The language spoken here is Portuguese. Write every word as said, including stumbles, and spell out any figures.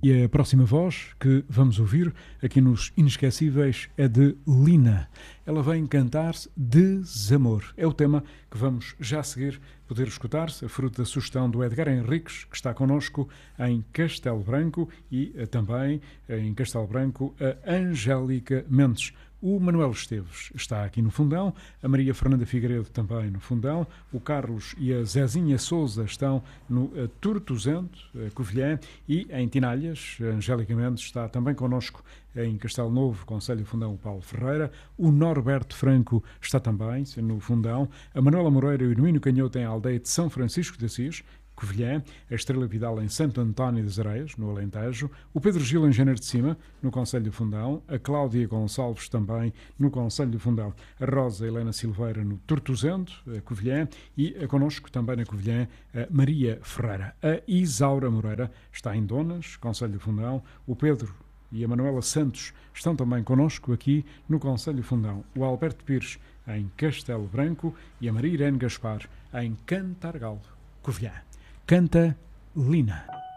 E a próxima voz que vamos ouvir aqui nos Inesquecíveis é de Lina. Ela vem cantar-se Desamor. É o tema que vamos já seguir poder escutar-se, a fruto da sugestão do Edgar Henriques, que está connosco em Castelo Branco, e também em Castelo Branco a Angélica Mendes. O Manuel Esteves está aqui no Fundão, a Maria Fernanda Figueiredo também no Fundão, o Carlos e a Zezinha Souza estão no Tortozento, Covilhã, e em Tinalhas, a Angélica Mendes está também connosco em Castelo Novo, Concelho Fundão, o Paulo Ferreira, o Norberto Franco está também no Fundão, a Manuela Moreira e o Hermínio Canhoto em aldeia de São Francisco de Assis, Covilhã, a Estrela Vidal em Santo António das Areias, no Alentejo, o Pedro Gil em Janeiro de Cima, no Concelho do Fundão, a Cláudia Gonçalves também no Concelho do Fundão, a Rosa Helena Silveira no Tortozento, a Covilhã, e a connosco também na Covilhã a Maria Ferreira. A Isaura Moreira está em Donas, Concelho do Fundão, o Pedro e a Manuela Santos estão também connosco aqui no Concelho do Fundão, o Alberto Pires em Castelo Branco e a Maria Irene Gaspar em Cantargal, Covilhã. Canta Lina.